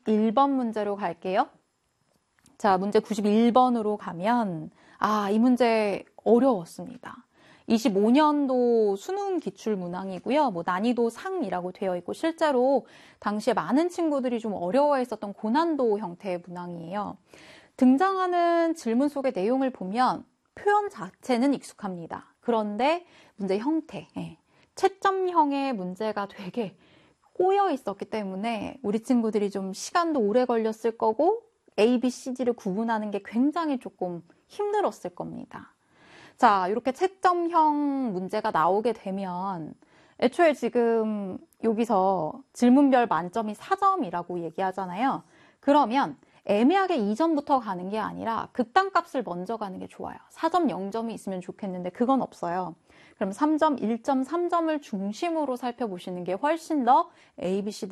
91번 문제로 갈게요. 자, 문제 91번으로 가면 이 문제 어려웠습니다. 25년도 수능 기출 문항이고요. 난이도 상이라고 되어 있고 실제로 당시에 많은 친구들이 좀 어려워했었던 고난도 형태의 문항이에요. 등장하는 질문 속의 내용을 보면 표현 자체는 익숙합니다. 그런데 문제 형태, 채점형의 문제가 되게 꼬여 있었기 때문에 우리 친구들이 좀 시간도 오래 걸렸을 거고 A, B, C, D를 구분하는 게 굉장히 조금 힘들었을 겁니다. 자, 이렇게 채점형 문제가 나오게 되면 애초에 지금 여기서 질문별 만점이 4점이라고 얘기하잖아요. 그러면 애매하게 2점부터 가는 게 아니라 극단값을 먼저 가는 게 좋아요. 4점, 0점이 있으면 좋겠는데 그건 없어요. 그럼 3점, 1점, 3점을 중심으로 살펴보시는 게 훨씬 더 A, B, C,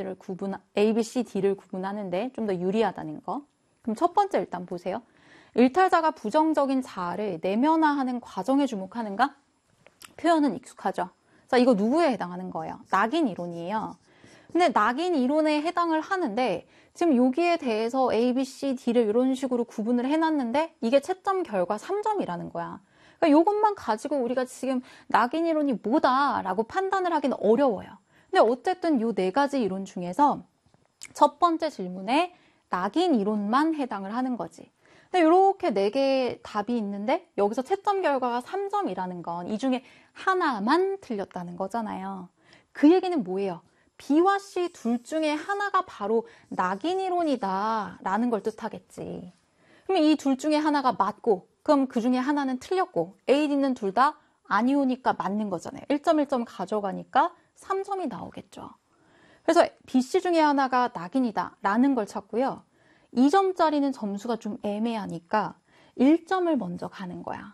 D를 구분하는데 좀 더 유리하다는 거. 그럼 첫 번째 일단 보세요. 일탈자가 부정적인 자아를 내면화하는 과정에 주목하는가? 표현은 익숙하죠. 자, 이거 누구에 해당하는 거예요? 낙인 이론이에요. 근데 낙인 이론에 해당을 하는데 지금 여기에 대해서 A, B, C, D를 이런 식으로 구분을 해놨는데 이게 채점 결과 3점이라는 거야. 그러니까 이것만 가지고 우리가 지금 낙인 이론이 뭐다라고 판단을 하기는 어려워요. 근데 어쨌든 이 네 가지 이론 중에서 첫 번째 질문에 낙인 이론만 해당을 하는 거지. 근데 이렇게 네 개의 답이 있는데 여기서 채점 결과가 3점이라는 건 이 중에 하나만 틀렸다는 거잖아요. 그 얘기는 뭐예요? B와 C 둘 중에 하나가 바로 낙인 이론이다 라는 걸 뜻하겠지. 그럼 이 둘 중에 하나가 맞고 그럼 그 중에 하나는 틀렸고 A, D는 둘 다 아니오니까 맞는 거잖아요. 1점 1점 가져가니까 3점이 나오겠죠. 그래서 B, C 중에 하나가 낙인이다 라는 걸 찾고요. 2점짜리는 점수가 좀 애매하니까 1점을 먼저 가는 거야.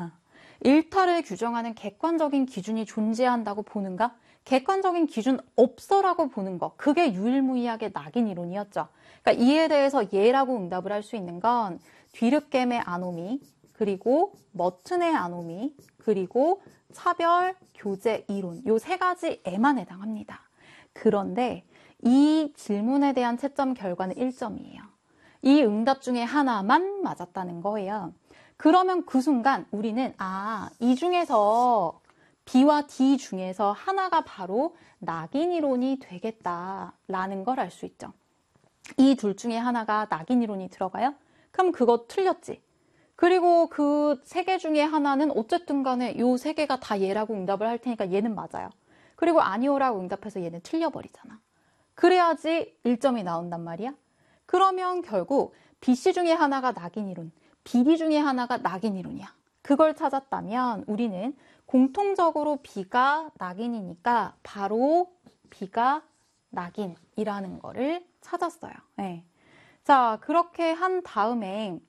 일탈을 규정하는 객관적인 기준이 존재한다고 보는가? 객관적인 기준 없어라고 보는 거. 그게 유일무이하게 낙인 이론이었죠. 그러니까 이에 대해서 예라고 응답을 할 수 있는 건 뒤늦겜의 아노미, 그리고 머튼의 아노미, 그리고 차별 교제 이론. 요 세 가지에만 해당합니다. 그런데 이 질문에 대한 채점 결과는 1점이에요. 이 응답 중에 하나만 맞았다는 거예요. 그러면 그 순간 우리는 이 중에서 B와 D 중에서 하나가 바로 낙인 이론이 되겠다라는 걸 알 수 있죠. 이 둘 중에 하나가 낙인 이론이 들어가요? 그럼 그거 틀렸지. 그리고 그 세 개 중에 하나는 어쨌든 간에 요 세 개가 다 얘라고 응답을 할 테니까 얘는 맞아요. 그리고 아니오라고 응답해서 얘는 틀려버리잖아. 그래야지 1점이 나온단 말이야. 그러면 결국 BC 중에 하나가 낙인 이론, BD 중에 하나가 낙인 이론이야. 그걸 찾았다면 우리는 공통적으로 B가 낙인이니까 바로 B가 낙인이라는 거를 찾았어요. 네. 자, 그렇게 한 다음에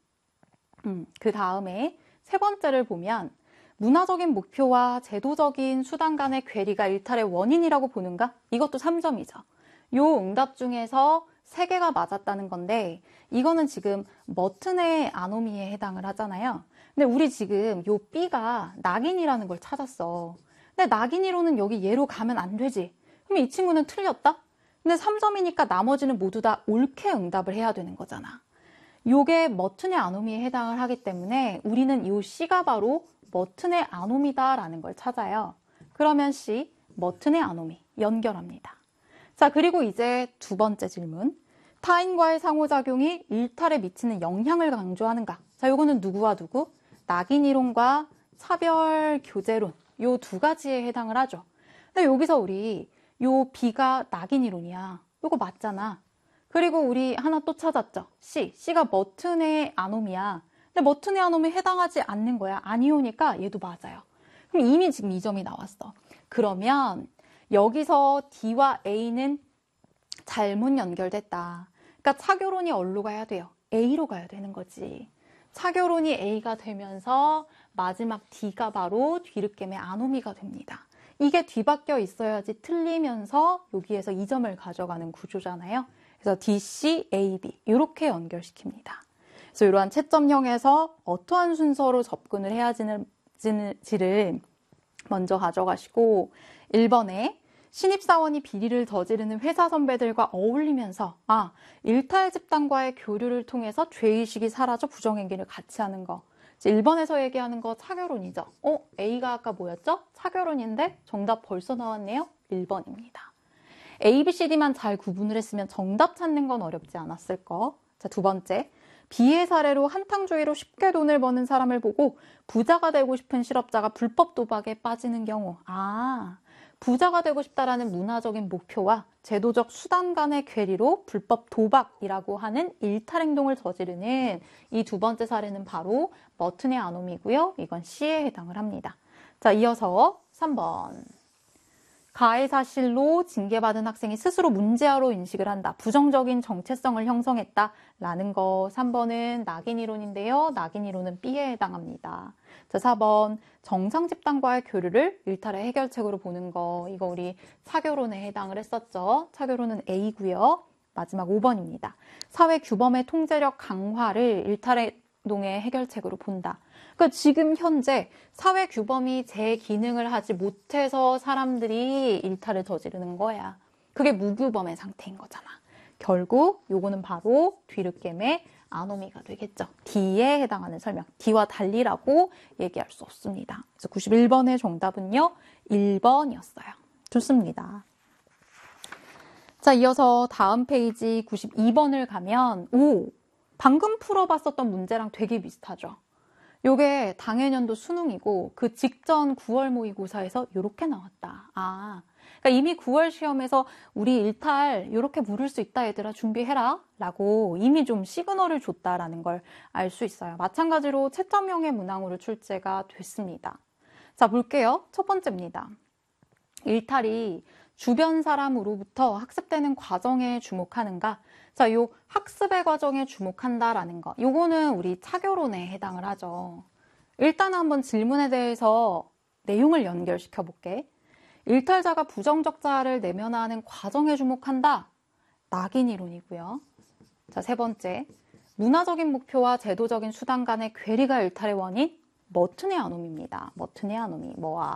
그 다음에 세 번째를 보면 문화적인 목표와 제도적인 수단 간의 괴리가 일탈의 원인이라고 보는가? 이것도 3점이죠. 요 응답 중에서 3개가 맞았다는 건데 이거는 지금 머튼의 아노미에 해당을 하잖아요. 근데 우리 지금 요 B가 낙인이라는 걸 찾았어. 근데 낙인이로는 여기 얘로 가면 안 되지. 그럼 이 친구는 틀렸다? 근데 3점이니까 나머지는 모두 다 옳게 응답을 해야 되는 거잖아. 요게 머튼의 아노미에 해당을 하기 때문에 우리는 이 C가 바로 머튼의 아노미다라는 걸 찾아요. 그러면 C, 머튼의 아노미 연결합니다. 자, 그리고 이제 두 번째 질문. 타인과의 상호작용이 일탈에 미치는 영향을 강조하는가? 자, 요거는 누구와 누구? 낙인 이론과 차별 교제론. 요 두 가지에 해당을 하죠. 근데 여기서 우리 요 B가 낙인 이론이야. 요거 맞잖아. 그리고 우리 하나 또 찾았죠. C가 머튼의 아노미야. 근데 머튼의 아노미에 해당하지 않는 거야. 아니오니까 얘도 맞아요. 그럼 이미 지금 2점이 나왔어. 그러면 여기서 D와 A는 잘못 연결됐다. 그러니까 차교론이 어디로 가야 돼요? A로 가야 되는 거지. 차교론이 A가 되면서 마지막 D가 바로 뒤늦겜의 아노미가 됩니다. 이게 뒤바뀌어 있어야지 틀리면서 여기에서 2점을 가져가는 구조잖아요. 그래서 DC, AB 이렇게 연결시킵니다. 그래서 이러한 채점형에서 어떠한 순서로 접근을 해야 지를 먼저 가져가시고 1번에 신입사원이 비리를 저지르는 회사 선배들과 어울리면서 일탈 집단과의 교류를 통해서 죄의식이 사라져 부정행위를 같이 하는 거. 1번에서 얘기하는 거 차교론이죠. A가 아까 뭐였죠? 차교론인데 정답 벌써 나왔네요. 1번입니다. A, B, C, D만 잘 구분을 했으면 정답 찾는 건 어렵지 않았을 거. 자, 두 번째. B의 사례로 한탕주의로 쉽게 돈을 버는 사람을 보고 부자가 되고 싶은 실업자가 불법 도박에 빠지는 경우. 부자가 되고 싶다라는 문화적인 목표와 제도적 수단 간의 괴리로 불법 도박이라고 하는 일탈 행동을 저지르는 이 두 번째 사례는 바로 머튼의 아놈이고요. 이건 C에 해당을 합니다. 자, 이어서 3번. 가해 사실로 징계받은 학생이 스스로 문제아로 인식을 한다. 부정적인 정체성을 형성했다라는 거. 3번은 낙인이론인데요. 낙인이론은 B에 해당합니다. 자, 4번. 정상 집단과의 교류를 일탈의 해결책으로 보는 거. 이거 우리 차교론에 해당을 했었죠. 차교론은 A고요. 마지막 5번입니다. 사회 규범의 통제력 강화를 일탈의 행동의 해결책으로 본다. 그러니까 지금 현재 사회 규범이 제 기능을 하지 못해서 사람들이 일탈을 저지르는 거야. 그게 무규범의 상태인 거잖아. 결국 요거는 바로 뒤늦게의 아노미가 되겠죠. D에 해당하는 설명. D와 달리라고 얘기할 수 없습니다. 그래서 91번의 정답은요. 1번이었어요. 좋습니다. 자, 이어서 다음 페이지 92번을 가면 방금 풀어봤었던 문제랑 되게 비슷하죠. 요게 당해년도 수능이고 그 직전 9월 모의고사에서 요렇게 나왔다. 그러니까 이미 9월 시험에서 우리 일탈 요렇게 물을 수 있다 얘들아 준비해라 라고 이미 좀 시그널을 줬다라는 걸 알 수 있어요. 마찬가지로 채점형의 문항으로 출제가 됐습니다. 자, 볼게요. 첫 번째입니다. 일탈이 주변 사람으로부터 학습되는 과정에 주목하는가? 자, 요 학습의 과정에 주목한다라는 거. 요거는 우리 차교론에 해당을 하죠. 일단 한번 질문에 대해서 내용을 연결시켜 볼게. 일탈자가 부정적 자아를 내면화하는 과정에 주목한다. 낙인이론이고요. 자, 세 번째. 문화적인 목표와 제도적인 수단 간의 괴리가 일탈의 원인. 머튼의 아놈입니다. 머튼의 아놈이.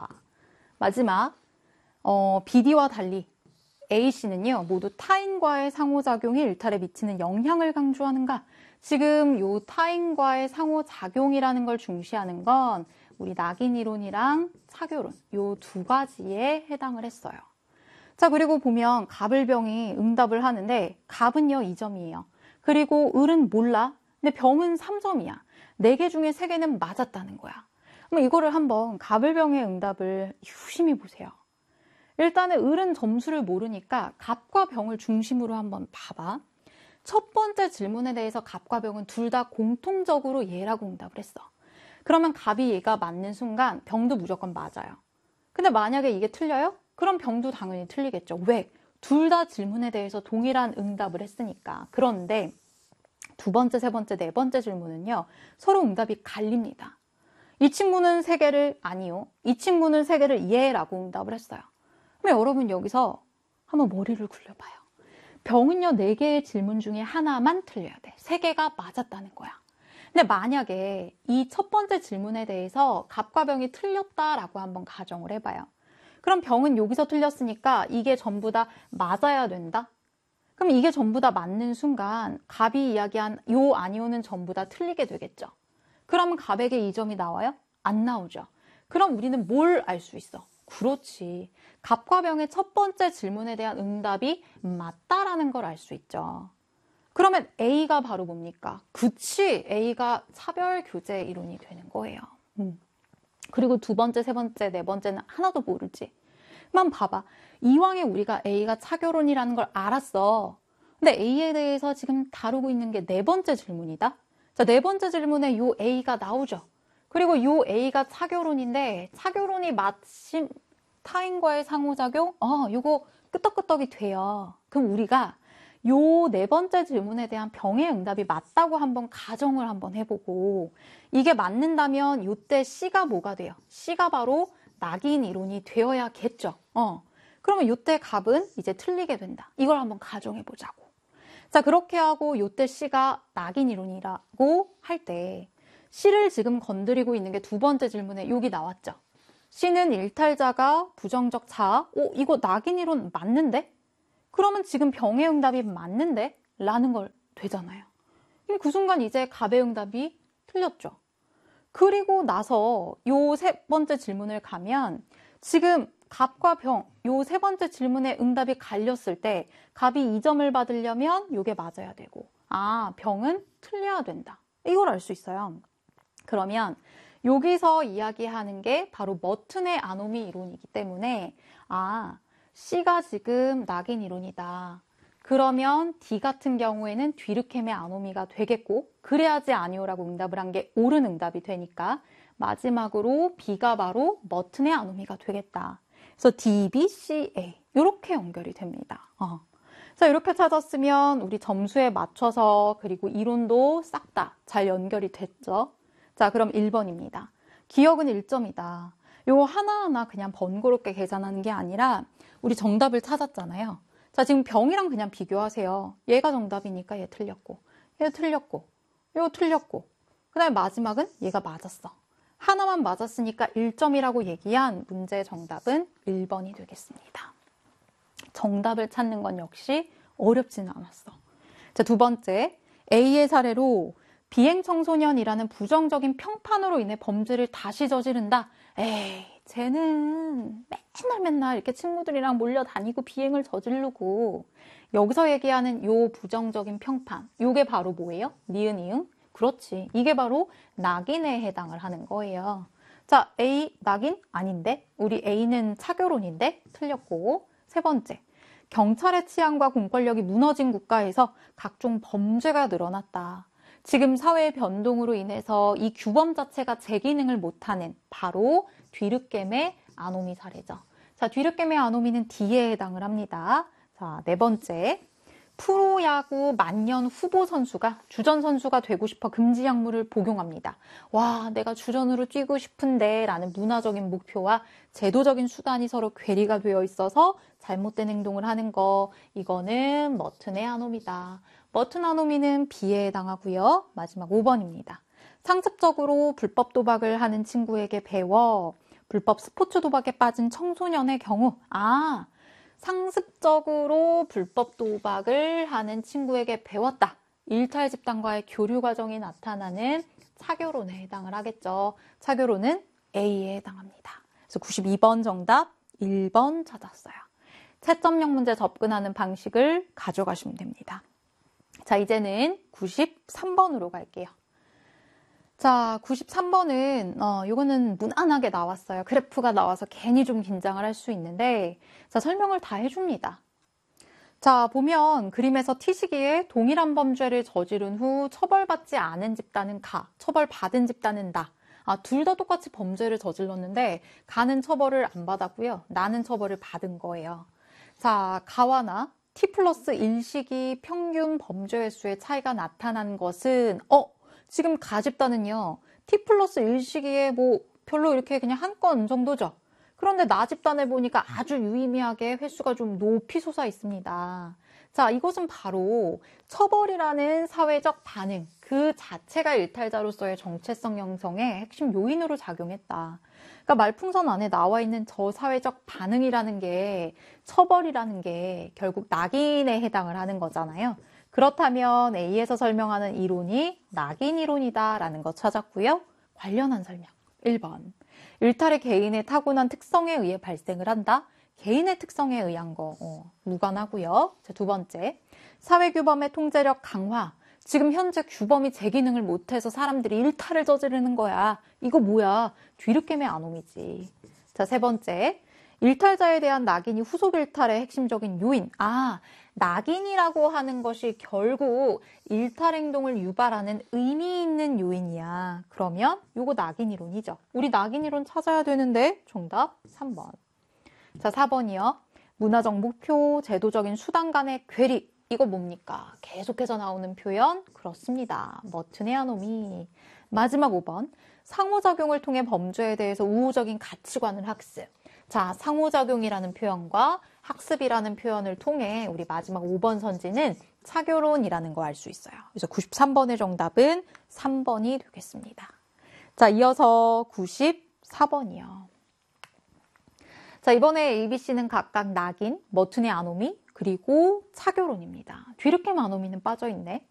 마지막. BD와 달리 A씨는요, 모두 타인과의 상호작용이 일탈에 미치는 영향을 강조하는가? 지금 요 타인과의 상호작용이라는 걸 중시하는 건 우리 낙인이론이랑 차교론, 요 두 가지에 해당을 했어요. 자, 그리고 보면 갑을병이 응답을 하는데 갑은요, 2점이에요. 그리고 을은 몰라. 근데 병은 3점이야. 4개 중에 3개는 맞았다는 거야. 그럼 이거를 한번 갑을병의 응답을 유심히 보세요. 일단은 을은 점수를 모르니까 갑과 병을 중심으로 한번 봐봐. 첫 번째 질문에 대해서 갑과 병은 둘 다 공통적으로 얘라고 응답을 했어. 그러면 갑이 얘가 맞는 순간 병도 무조건 맞아요. 근데 만약에 이게 틀려요? 그럼 병도 당연히 틀리겠죠. 왜? 둘 다 질문에 대해서 동일한 응답을 했으니까. 그런데 두 번째, 세 번째, 네 번째 질문은요. 서로 응답이 갈립니다. 이 친구는 3개를 아니요. 이 친구는 3개를 예라고 응답을 했어요. 그럼 여러분 여기서 한번 머리를 굴려봐요. 병은요 4개의 질문 중에 하나만 틀려야 돼. 3개가 맞았다는 거야. 근데 만약에 이 첫 번째 질문에 대해서 갑과 병이 틀렸다라고 한번 가정을 해봐요. 그럼 병은 여기서 틀렸으니까 이게 전부 다 맞아야 된다? 그럼 이게 전부 다 맞는 순간 갑이 이야기한 요 아니오는 전부 다 틀리게 되겠죠. 그러면 갑에게 2점이 나와요? 안 나오죠. 그럼 우리는 뭘 알 수 있어? 그렇지. 갑과 병의 첫 번째 질문에 대한 응답이 맞다라는 걸 알 수 있죠. 그러면 A가 바로 뭡니까? 그치, A가 차별교제 이론이 되는 거예요. 그리고 두 번째, 세 번째, 네 번째는 하나도 모르지. 그만 봐봐. 이왕에 우리가 A가 차교론이라는 걸 알았어. 근데 A에 대해서 지금 다루고 있는 게 네 번째 질문이다. 자, 네 번째 질문에 요 A가 나오죠. 그리고 요 A가 차교론인데 차교론이 마침 타인과의 상호작용? 요거 끄떡끄떡이 돼요. 그럼 우리가 요 네 번째 질문에 대한 병의 응답이 맞다고 한번 가정을 한번 해보고 이게 맞는다면 요때 C가 뭐가 돼요? C가 바로 낙인 이론이 되어야겠죠. 그러면 요때 갑은 이제 틀리게 된다. 이걸 한번 가정해보자고. 자, 그렇게 하고 요때 C가 낙인 이론이라고 할 때 C를 지금 건드리고 있는 게 두 번째 질문에 여기 나왔죠. C는 일탈자가 부정적 자, 이거 낙인 이론 맞는데? 그러면 지금 병의 응답이 맞는데? 라는 걸 되잖아요. 그 순간 이제 갑의 응답이 틀렸죠. 그리고 나서 요 세 번째 질문을 가면 지금 갑과 병, 요 세 번째 질문에 응답이 갈렸을 때 갑이 2점을 받으려면 요게 맞아야 되고, 병은 틀려야 된다. 이걸 알 수 있어요. 그러면 여기서 이야기하는 게 바로 머튼의 아노미 이론이기 때문에 C가 지금 낙인 이론이다. 그러면 D 같은 경우에는 뒤르켐의 아노미가 되겠고, 그래야지 아니오라고 응답을 한 게 옳은 응답이 되니까 마지막으로 B가 바로 머튼의 아노미가 되겠다. 그래서 D, B, C, A 이렇게 연결이 됩니다. 자, 이렇게 찾았으면 우리 점수에 맞춰서 그리고 이론도 싹 다 잘 연결이 됐죠. 자, 그럼 1번입니다. 기억은 1점이다. 요거 하나하나 그냥 번거롭게 계산하는 게 아니라 우리 정답을 찾았잖아요. 자, 지금 병이랑 그냥 비교하세요. 얘가 정답이니까 얘 틀렸고, 얘 틀렸고, 이거 틀렸고, 그 다음에 마지막은 얘가 맞았어. 하나만 맞았으니까 1점이라고 얘기한 문제의 정답은 1번이 되겠습니다. 정답을 찾는 건 역시 어렵지는 않았어. 자, 두 번째, A의 사례로 비행 청소년이라는 부정적인 평판으로 인해 범죄를 다시 저지른다. 에이, 쟤는 맨날 이렇게 친구들이랑 몰려다니고 비행을 저지르고. 여기서 얘기하는 요 부정적인 평판, 요게 바로 뭐예요? 니은, 이응? 그렇지. 이게 바로 낙인에 해당을 하는 거예요. 자, A, 낙인? 아닌데? 우리 A는 차교론인데? 틀렸고. 세 번째, 경찰의 치안과 공권력이 무너진 국가에서 각종 범죄가 늘어났다. 지금 사회의 변동으로 인해서 이 규범 자체가 제 기능을 못하는 바로 뒤르켐의 아노미 사례죠. 자, 뒤르켐의 아노미는 D에 해당을 합니다. 자, 네 번째, 프로야구 만년 후보 선수가 주전 선수가 되고 싶어 금지 약물을 복용합니다. 와, 내가 주전으로 뛰고 싶은데 라는 문화적인 목표와 제도적인 수단이 서로 괴리가 되어 있어서 잘못된 행동을 하는 거, 이거는 머튼의 아노미다. 머튼 아노미는 B에 해당하고요. 마지막 5번입니다. 상습적으로 불법 도박을 하는 친구에게 배워 불법 스포츠 도박에 빠진 청소년의 경우, 상습적으로 불법 도박을 하는 친구에게 배웠다. 일탈 집단과의 교류 과정이 나타나는 차교론에 해당을 하겠죠. 차교론은 A에 해당합니다. 그래서 92번 정답 1번 찾았어요. 채점형 문제 접근하는 방식을 가져가시면 됩니다. 자, 이제는 93번으로 갈게요. 자, 93번은 이거는 무난하게 나왔어요. 그래프가 나와서 괜히 좀 긴장을 할 수 있는데, 자, 설명을 다 해줍니다. 자, 보면 그림에서 T 시기에 동일한 범죄를 저지른 후 처벌받지 않은 집단은 가, 처벌받은 집단은 나. 둘 다 똑같이 범죄를 저질렀는데 가는 처벌을 안 받았고요. 나는 처벌을 받은 거예요. 자, 가와 나, T 플러스 1시기 평균 범죄 횟수의 차이가 나타난 것은 지금 가 집단은요. T 플러스 1시기에 뭐 별로 이렇게 그냥 한 건 정도죠. 그런데 나 집단을 보니까 아주 유의미하게 횟수가 좀 높이 솟아 있습니다. 자, 이것은 바로 처벌이라는 사회적 반응, 그 자체가 일탈자로서의 정체성 형성의 핵심 요인으로 작용했다. 그러니까 말풍선 안에 나와 있는 저 사회적 반응이라는 게 처벌이라는 게 결국 낙인에 해당을 하는 거잖아요. 그렇다면 A에서 설명하는 이론이 낙인 이론이다라는 거 찾았고요. 관련한 설명 1번. 일탈의 개인의 타고난 특성에 의해 발생을 한다. 개인의 특성에 의한 거 무관하고요. 자, 두 번째. 사회규범의 통제력 강화. 지금 현재 규범이 제 기능을 못해서 사람들이 일탈을 저지르는 거야. 이거 뭐야? 뒤르켐의 아노미지. 자, 세 번째. 일탈자에 대한 낙인이 후속 일탈의 핵심적인 요인. 낙인이라고 하는 것이 결국 일탈 행동을 유발하는 의미 있는 요인이야. 그러면 요거 낙인 이론이죠. 우리 낙인 이론 찾아야 되는데 정답 3번. 자, 4번이요. 문화적 목표, 제도적인 수단 간의 괴리. 이거 뭡니까? 계속해서 나오는 표현? 그렇습니다. 머튼의 아노미. 마지막 5번. 상호작용을 통해 범죄에 대해서 우호적인 가치관을 학습. 자, 상호작용이라는 표현과 학습이라는 표현을 통해 우리 마지막 5번 선지는 차교론이라는 거 알 수 있어요. 그래서 93번의 정답은 3번이 되겠습니다. 자, 이어서 94번이요. 자, 이번에 ABC는 각각 낙인, 머튼의 아노미, 그리고 차교론입니다. 뒤늦게 아노미는 빠져있네.